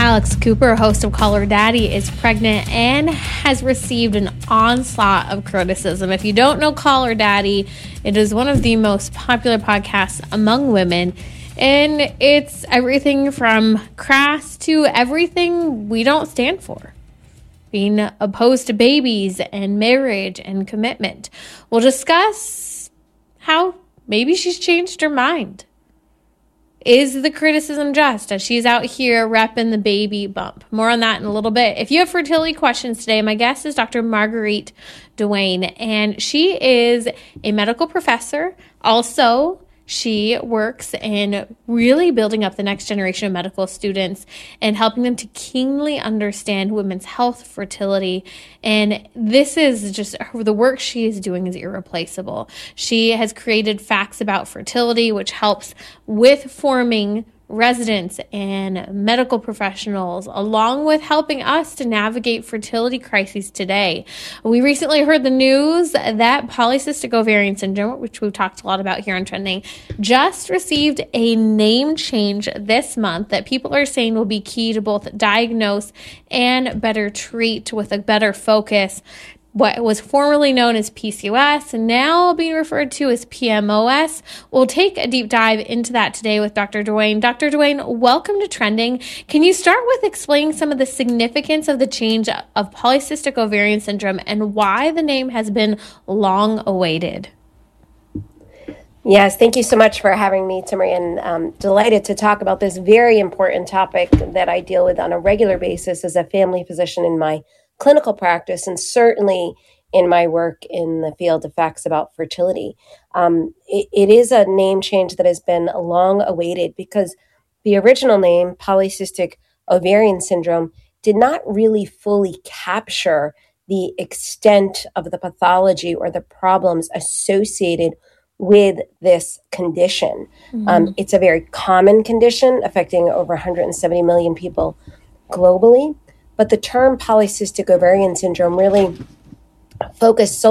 Alex Cooper, host of Call Her Daddy, is pregnant and has received an onslaught of criticism. If you don't know Call Her Daddy, it is one of the most popular podcasts among women. And it's everything from crass to everything we don't stand for. Being opposed to babies and marriage and commitment. We'll discuss how maybe she's changed her mind. Is the criticism just as she's out here repping the baby bump? More on that in a little bit. If you have fertility questions today, my guest is Dr. Marguerite Duane, and she is a medical professor. Also, she works in really building up the next generation of medical students and helping them to keenly understand women's health, fertility. And this is just the work she is doing is irreplaceable. She has created Facts About Fertility, which helps with forming residents and medical professionals, along with helping us to navigate fertility crises today. We recently heard the news that polycystic ovarian syndrome, which we've talked a lot about here on Trending, just received a name change this month that people are saying will be key to both diagnose and better treat with a better focus. What was formerly known as PCOS and now being referred to as PMOS. We'll take a deep dive into that today with Dr. Duane. Dr. Duane, welcome to Trending. Can you start with explaining some of the significance of the change of polycystic ovarian syndrome and why the name has been long awaited? Yes, thank you so much for having me, Timmerie, and I'm delighted to talk about this very important topic that I deal with on a regular basis as a family physician in my clinical practice, and certainly in my work in the field of facts about fertility. It is a name change that has been long awaited because the original name, polycystic ovarian syndrome, did not really fully capture the extent of the pathology or the problems associated with this condition. It's a very common condition affecting over 170 million people globally. But the term polycystic ovarian syndrome really focused